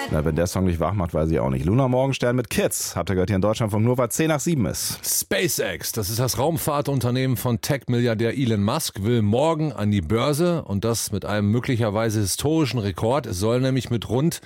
Na, wenn der Song nicht wach macht, weiß ich auch nicht. Lunar Morgenstern mit Kids. Habt ihr gehört, hier in Deutschland von nur, weil 10 nach 7 ist. SpaceX, das ist das Raumfahrtunternehmen von Tech-Milliardär Elon Musk, will morgen an die Börse und das mit einem möglicherweise historischen Rekord. Es soll nämlich mit rund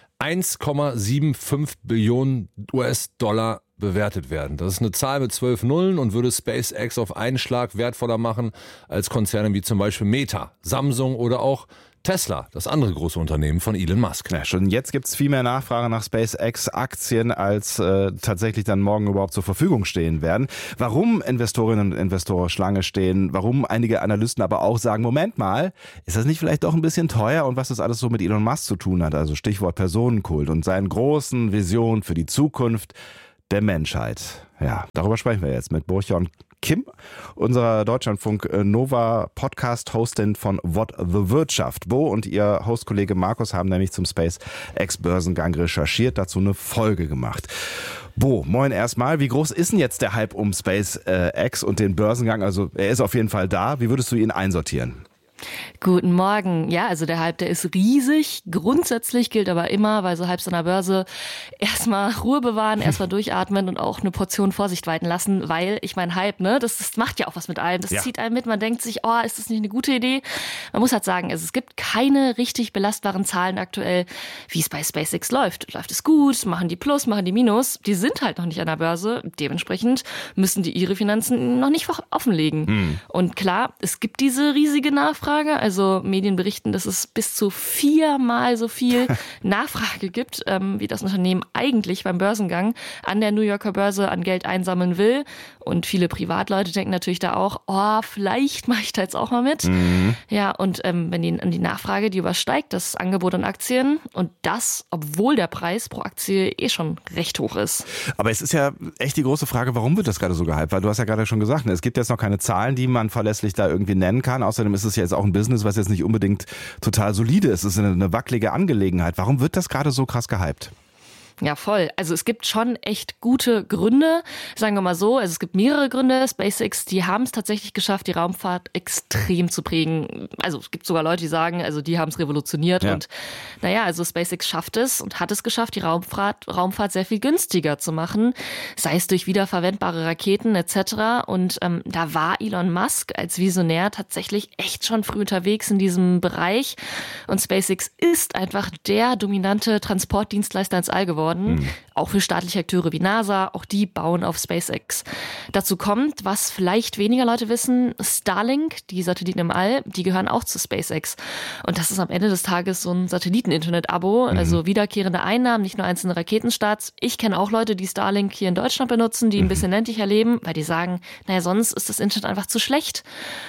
1,75 Billionen US-Dollar bewertet werden. Das ist eine Zahl mit 12 Nullen und würde SpaceX auf einen Schlag wertvoller machen als Konzerne wie zum Beispiel Meta, Samsung oder auch Tesla, das andere große Unternehmen von Elon Musk. Ja, schon jetzt gibt's viel mehr Nachfrage nach SpaceX-Aktien, als tatsächlich dann morgen überhaupt zur Verfügung stehen werden. Warum Investorinnen und Investoren Schlange stehen, warum einige Analysten aber auch sagen, Moment mal, ist das nicht vielleicht doch ein bisschen teuer und was das alles so mit Elon Musk zu tun hat, also Stichwort Personenkult und seinen großen Visionen für die Zukunft der Menschheit. Ja, darüber sprechen wir jetzt mit Burchon Kim, unserer Deutschlandfunk Nova Podcast-Hostin von What the Wirtschaft. Bo und ihr Hostkollege Markus haben nämlich zum SpaceX-Börsengang recherchiert, dazu eine Folge gemacht. Bo, moin erstmal. Wie groß ist denn jetzt der Hype um SpaceX und den Börsengang? Also er ist auf jeden Fall da. Wie würdest du ihn einsortieren? Guten Morgen. Ja, also der Hype, der ist riesig. Grundsätzlich gilt aber immer, bei so Hypes an der Börse, erstmal Ruhe bewahren, erstmal durchatmen und auch eine Portion Vorsicht walten lassen, weil, ich meine, Hype, ne, das macht ja auch was mit einem. Das zieht einen mit. Man denkt sich, oh, ist das nicht eine gute Idee? Man muss halt sagen, es gibt keine richtig belastbaren Zahlen aktuell, wie es bei SpaceX läuft. Läuft es gut? Machen die Plus? Machen die Minus? Die sind halt noch nicht an der Börse. Dementsprechend müssen die ihre Finanzen noch nicht offenlegen. Und klar, es gibt diese riesige Nachfrage. Also Medien berichten, dass es bis zu 4-mal so viel Nachfrage gibt, wie das Unternehmen eigentlich beim Börsengang an der New Yorker Börse an Geld einsammeln will. Und viele Privatleute denken natürlich da auch, oh, vielleicht mache ich da jetzt auch mal mit. Ja, und wenn die Nachfrage, die übersteigt das Angebot an Aktien und das, obwohl der Preis pro Aktie eh schon recht hoch ist. Aber es ist ja echt die große Frage, warum wird das gerade so gehypt? Weil du hast ja gerade schon gesagt, es gibt jetzt noch keine Zahlen, die man verlässlich da irgendwie nennen kann. Außerdem ist es jetzt auch ein Business, was jetzt nicht unbedingt total solide ist. Es ist eine wackelige Angelegenheit. Warum wird das gerade so krass gehypt? Ja, voll. Also es gibt schon echt gute Gründe, sagen wir mal so. Also es gibt mehrere Gründe. SpaceX, die haben es tatsächlich geschafft, die Raumfahrt extrem zu prägen. Also es gibt sogar Leute, die sagen, also die haben es revolutioniert. Ja. Und naja, also SpaceX schafft es und hat es geschafft, die Raumfahrt sehr viel günstiger zu machen, sei es durch wiederverwendbare Raketen etc. Und da war Elon Musk als Visionär tatsächlich echt schon früh unterwegs in diesem Bereich. Und SpaceX ist einfach der dominante Transportdienstleister ins All geworden. Auch für staatliche Akteure wie NASA, auch die bauen auf SpaceX. Dazu kommt, was vielleicht weniger Leute wissen, Starlink, die Satelliten im All, die gehören auch zu SpaceX. Und das ist am Ende des Tages so ein Satelliten-Internet-Abo, also wiederkehrende Einnahmen, nicht nur einzelne Raketenstarts. Ich kenne auch Leute, die Starlink hier in Deutschland benutzen, die ein bisschen ländlicher leben, weil die sagen, naja, sonst ist das Internet einfach zu schlecht.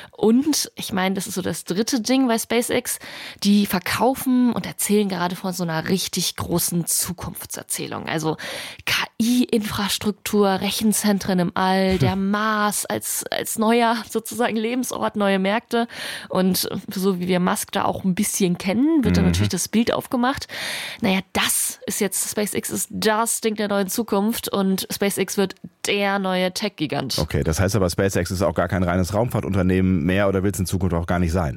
Und ich meine, das ist so das dritte Ding bei SpaceX, die verkaufen und erzählen gerade von so einer richtig großen Zukunftserzählung. Also KI-Infrastruktur, Rechenzentren im All, der Mars als neuer sozusagen Lebensort, neue Märkte. Und so wie wir Musk da auch ein bisschen kennen, wird dann natürlich das Bild aufgemacht. Naja, das ist jetzt, SpaceX ist das Ding der neuen Zukunft und SpaceX wird der neue Tech-Gigant. Okay, das heißt aber, SpaceX ist auch gar kein reines Raumfahrtunternehmen mehr oder will es in Zukunft auch gar nicht sein?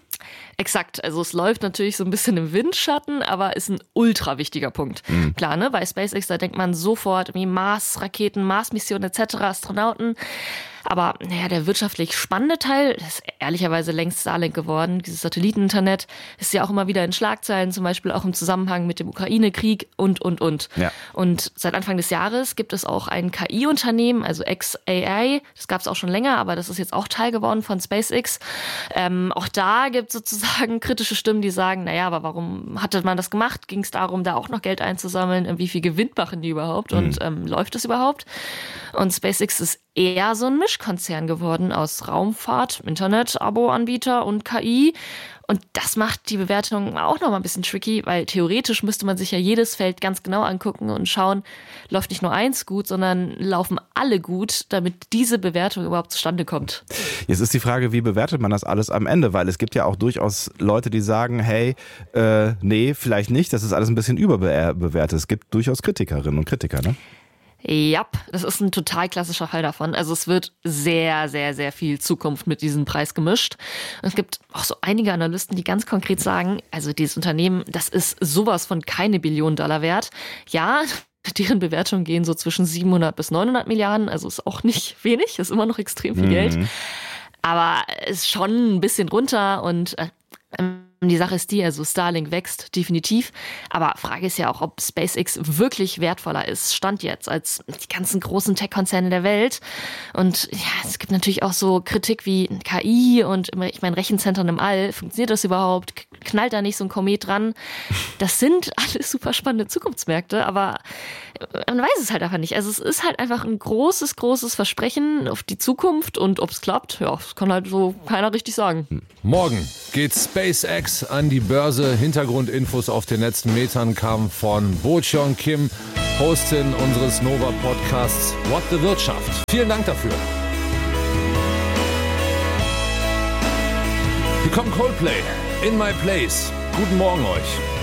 Exakt, also es läuft natürlich so ein bisschen im Windschatten, aber ist ein ultra wichtiger Punkt. Klar, ne, bei SpaceX, da denkt man sofort irgendwie Mars-Raketen, Mars-Missionen etc., Astronauten. Aber naja, der wirtschaftlich spannende Teil, das ist ehrlicherweise längst Starlink geworden, dieses Satelliteninternet, ist ja auch immer wieder in Schlagzeilen, zum Beispiel auch im Zusammenhang mit dem Ukraine-Krieg und. Ja. Und seit Anfang des Jahres gibt es auch ein KI-Unternehmen, also XAI, das gab es auch schon länger, aber das ist jetzt auch Teil geworden von SpaceX. Auch da gibt es sozusagen kritische Stimmen, die sagen, naja, aber warum hatte man das gemacht? Ging es darum, da auch noch Geld einzusammeln? Wie viel Gewinn machen die überhaupt? Und läuft es überhaupt? Und SpaceX ist eher so ein Mischkonzern geworden aus Raumfahrt, Internet, Abo-Anbieter und KI. Und das macht die Bewertung auch noch mal ein bisschen tricky, weil theoretisch müsste man sich ja jedes Feld ganz genau angucken und schauen, läuft nicht nur eins gut, sondern laufen alle gut, damit diese Bewertung überhaupt zustande kommt. Jetzt ist die Frage, wie bewertet man das alles am Ende? Weil es gibt ja auch durchaus Leute, die sagen, hey, nee, vielleicht nicht, das ist alles ein bisschen überbewertet. Es gibt durchaus Kritikerinnen und Kritiker, ne? Ja, das ist ein total klassischer Fall davon. Also es wird sehr, sehr, sehr viel Zukunft mit diesem Preis gemischt. Und es gibt auch so einige Analysten, die ganz konkret sagen, also dieses Unternehmen, das ist sowas von keine Billion Dollar wert. Ja, deren Bewertungen gehen so zwischen 700 bis 900 Milliarden, also ist auch nicht wenig, ist immer noch extrem viel Geld. Aber ist schon ein bisschen runter und die Sache ist die, also Starlink wächst definitiv, aber Frage ist ja auch, ob SpaceX wirklich wertvoller ist, Stand jetzt, als die ganzen großen Tech-Konzerne der Welt. Und ja, es gibt natürlich auch so Kritik wie KI und ich meine Rechenzentren im All, funktioniert das überhaupt? Knallt da nicht so ein Komet dran? Das sind alles super spannende Zukunftsmärkte, aber man weiß es halt einfach nicht. Also es ist halt einfach ein großes, großes Versprechen auf die Zukunft und ob es klappt, ja, das kann halt so keiner richtig sagen. Morgen geht SpaceX an die Börse. Hintergrundinfos auf den letzten Metern kamen von Bo-Cheon Kim, Hostin unseres Nova-Podcasts What the Wirtschaft. Vielen Dank dafür. Hier kommt Coldplay, In My Place. Guten Morgen euch.